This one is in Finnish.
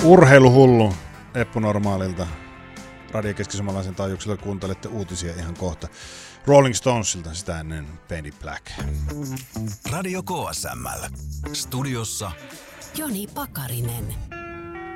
Urheiluhullu Eppu Normaalilta. Radio Keski-Suomalaisen taajuuksilla kuuntelette uutisia ihan kohta. Rolling Stonesilta sitä ennen Penny Black. Radio KSML. Studiossa Joni Pakarinen.